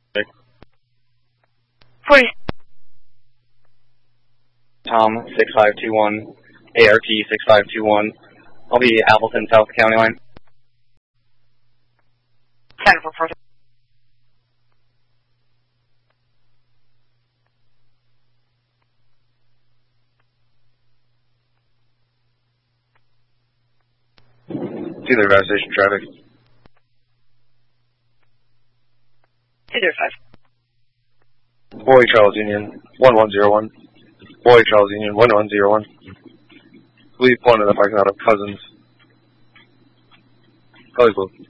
40. Tom 6521, ART 6521. I'll be Appleton, South County line. 10-4. It's either gas station traffic. 205. Boy Charles Union 1101. Boy Charles Union 1101. Leave one in the parking lot of Cousins. Collies